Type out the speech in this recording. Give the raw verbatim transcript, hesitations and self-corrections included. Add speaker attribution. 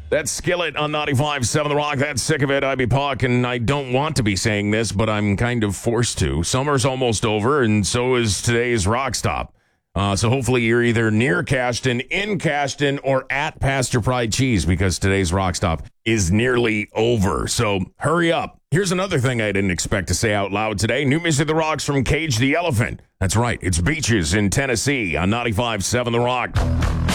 Speaker 1: That's Skillet on ninety-five point seven The Rock. That's Sick of It. I be Puck, and I don't want to be saying this, but I'm kind of forced to. Summer's almost over, and so is today's Rock Stop. Uh, so hopefully you're either near Cashton, in Cashton, or at Pastor Pride Cheese, because today's Rock Stop is nearly over. So hurry up. Here's another thing I didn't expect to say out loud today. New music The Rocks from Cage the Elephant. That's right. It's Beaches in Tennessee on ninety-five point seven The Rock.